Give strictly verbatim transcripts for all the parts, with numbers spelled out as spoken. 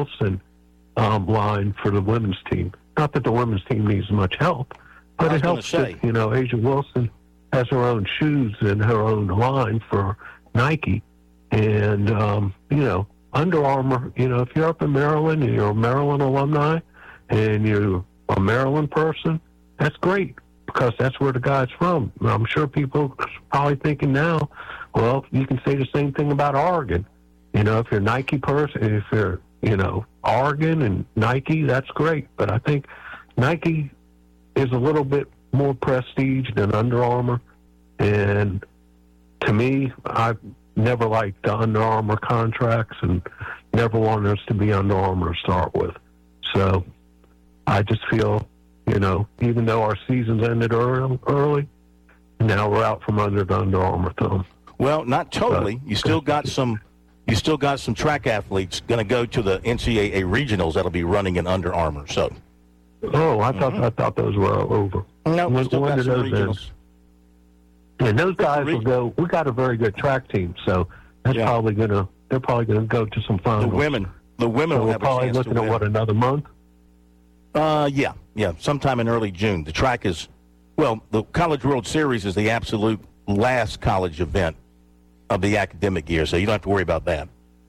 Wilson um, line for the women's team. Not that the women's team needs much help, but it helps that, you know, Asia Wilson has her own shoes and her own line for Nike. And, um, you know, Under Armour, you know, if you're up in Maryland and you're a Maryland alumni and you're a Maryland person, that's great because that's where the guy's from. I'm sure people are probably thinking now, well, you can say the same thing about Oregon. You know, if you're a Nike person, if you're, you know, Oregon and Nike, that's great. But I think Nike is a little bit more prestige than Under Armour. And to me, I've never liked the Under Armour contracts and never wanted us to be Under Armour to start with. So I just feel, you know, even though our seasons ended early, early now we're out from under the Under Armour thumb. Well, not totally. You still got some you still got some track athletes going to go to the N C double A regionals that'll be running in Under Armour. So Oh, I thought mm-hmm. I thought those were over. No, we when, still when got some those regionals. End? And those guys will go. We got a very good track team, so that's yeah. probably gonna. They're probably gonna go to some finals. The women, the women so will we're have probably a chance looking to at win. what, another month. Uh, yeah, yeah, sometime in early June. The track is, well, the College World Series is the absolute last college event of the academic year, so you don't have to worry about that.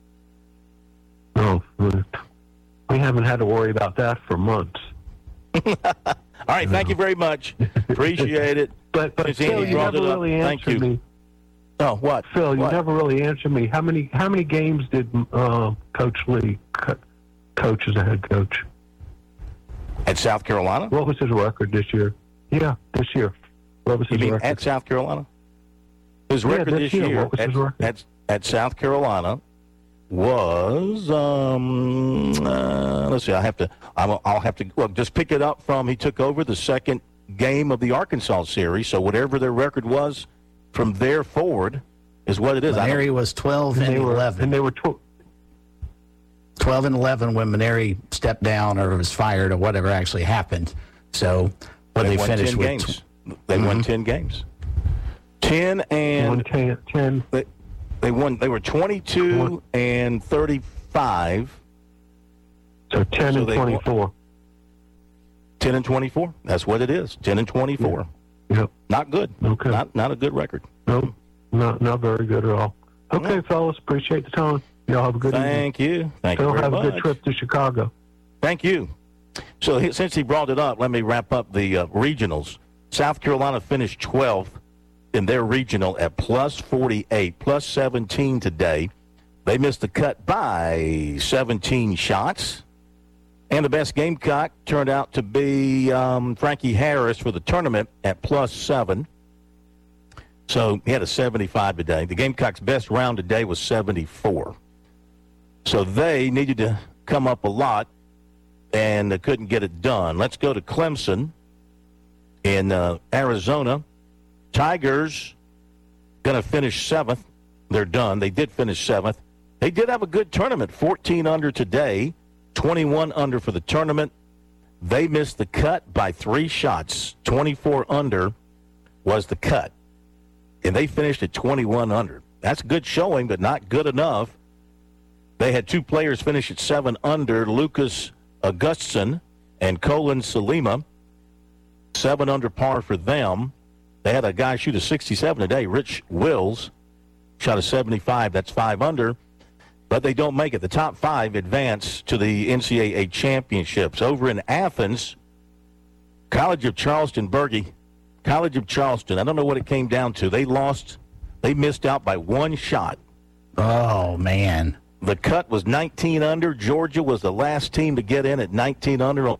No, we haven't had to worry about that for months. All right, thank you very much. Appreciate it. But, but Phil, Andy you brought never it up. really Thank answered you. me. Oh, what? Phil, you what? never really answered me. How many how many games did uh, Coach Lee co- coach as a head coach? At South Carolina? What was his record this year? Yeah, this year. What was his you mean record? at South Carolina? His yeah, record this this year, year, what was at, his record? at, at South Carolina was, um, uh, let's see, I have to, I'm, I'll have to, well, just pick it up from, he took over the second game of the Arkansas series, so whatever their record was from there forward is what it is. Maneri was twelve and, and were, eleven. And they were tw- twelve and eleven when Maneri stepped down or was fired or whatever actually happened. So, but they, they, won finished ten with games. Tw- they mm-hmm. won ten games. ten and won ten, ten. They, they won. They were twenty-two One. and thirty-five. So ten So and they twenty-four. Won, ten and twenty-four. That's what it is. Ten and twenty-four. Yeah. Yep. Not good. Okay. Not not a good record. Nope. Not not very good at all. Okay, no. fellas. Appreciate the time. Y'all have a good Thank evening. you. Thank Phil, you very have much. a good trip to Chicago. Thank you. So he, since he brought it up, let me wrap up the uh, regionals. South Carolina finished twelfth in their regional at plus forty-eight, plus seventeen today. They missed the cut by seventeen shots. And the best Gamecock turned out to be um, Frankie Harris for the tournament at plus seven. So he had a seventy-five today. The Gamecocks' best round today was seventy-four. So they needed to come up a lot, and they couldn't get it done. Let's go to Clemson in uh, Arizona. Tigers going to finish seventh. They're done. They did finish seventh. They did have a good tournament, fourteen under today, twenty-one under for the tournament. They missed the cut by three shots. twenty-four under was the cut. And they finished at twenty-one under. That's a good showing, but not good enough. They had two players finish at seven under, Lucas Augustson and Colin Salima. Seven under par for them. They had a guy shoot a sixty-seven today, Rich Wills, shot a seventy-five. That's five under. But they don't make it. The top five advance to the N C double A championships. Over in Athens, College of Charleston, Berge, College of Charleston, I don't know what it came down to. They lost, they missed out by one shot. Oh, man. The cut was nineteen under. Georgia was the last team to get in at nineteen under.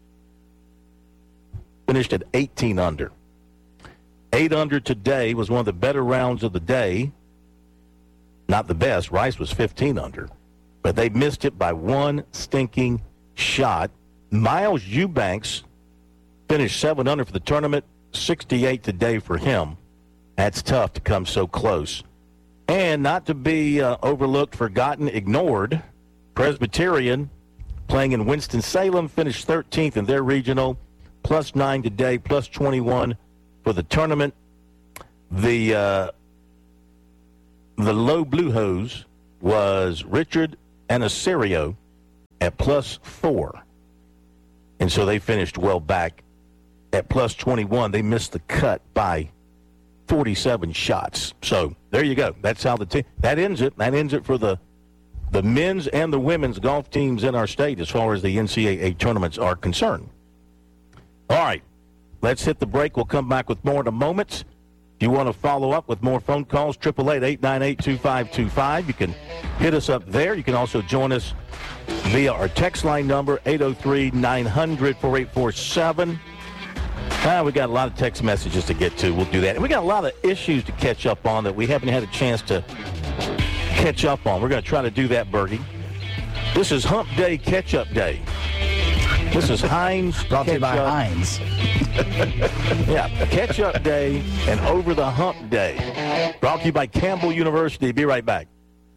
Finished at eighteen under. Eight under today was one of the better rounds of the day. Not the best. Rice was fifteen under. But they missed it by one stinking shot. Miles Eubanks finished seven under for the tournament. sixty-eight today for him. That's tough to come so close. And not to be uh, overlooked, forgotten, ignored, Presbyterian playing in Winston-Salem finished thirteenth in their regional. Plus nine today, plus twenty-one for the tournament. The uh, the low blue hose was Richard Anasario at plus four. And so they finished well back at plus twenty-one. They missed the cut by forty-seven shots. So there you go. That's how the team, that ends it. That ends it for the the men's and the women's golf teams in our state as far as the N C double A tournaments are concerned. All right, let's hit the break. We'll come back with more in a moment. If you want to follow up with more phone calls, eight eight eight, eight nine eight, two five two five. You can hit us up there. You can also join us via our text line number, eight oh three, nine hundred, four eight four seven. Ah, we got a lot of text messages to get to. We'll do that. And we got a lot of issues to catch up on that we haven't had a chance to catch up on. We're going to try to do that, Bertie. This is Hump Day Catch-Up Day. This is Heinz Brought to you by Heinz. Yeah, Catch-Up Day and Over the Hump Day. Brought to you by Campbell University. Be right back.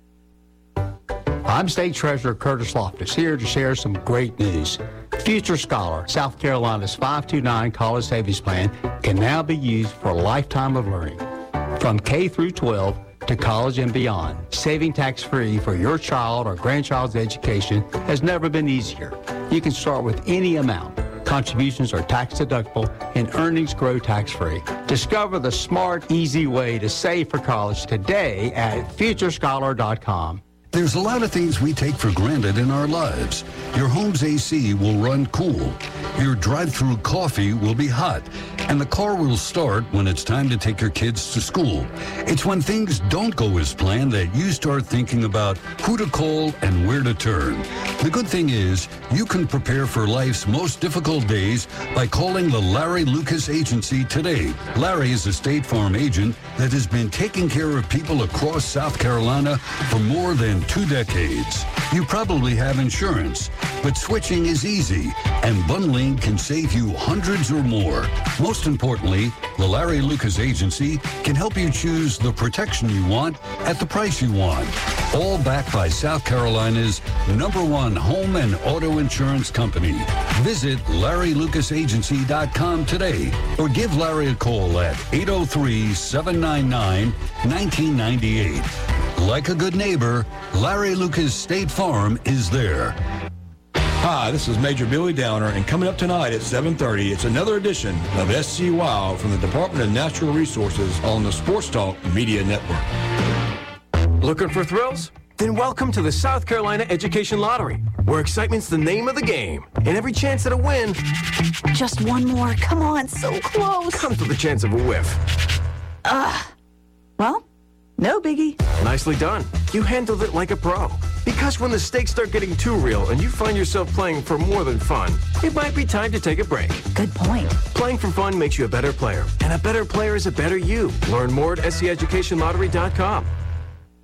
I'm State Treasurer Curtis Loftus, here to share some great news. Future Scholar, South Carolina's five two nine college savings plan, can now be used for a lifetime of learning. From K through twelve to college and beyond, saving tax-free for your child or grandchild's education has never been easier. You can start with any amount. Contributions are tax-deductible and earnings grow tax-free. Discover the smart, easy way to save for college today at future scholar dot com. There's a lot of things we take for granted in our lives. Your home's A C will run cool. Your drive-through coffee will be hot. And the car will start when it's time to take your kids to school. It's when things don't go as planned that you start thinking about who to call and where to turn. The good thing is, you can prepare for life's most difficult days by calling the Larry Lucas Agency today. Larry is a State Farm agent that has been taking care of people across South Carolina for more than two decades. You probably have insurance, but switching is easy, and bundling can save you hundreds or more. Most importantly, the Larry Lucas Agency can help you choose the protection you want at the price you want. All backed by South Carolina's number one home and auto insurance company. Visit Larry Lucas Agency dot com today or give Larry a call at eight oh three, seven nine nine, one nine nine eight. Like a good neighbor, Larry Lucas State Farm is there. Hi, this is Major Billy Downer, and coming up tonight at seven thirty, it's another edition of S C Wild from the Department of Natural Resources on the Sports Talk Media Network. Looking for thrills? Then welcome to the South Carolina Education Lottery, where excitement's the name of the game, and every chance at a win Just one more. Come on, so close. comes with the chance of a whiff. Ugh. Well, no biggie. Nicely done. You handled it like a pro. Because when the stakes start getting too real and you find yourself playing for more than fun, it might be time to take a break. Good point. Playing for fun makes you a better player, and a better player is a better you. Learn more at S C education lottery dot com.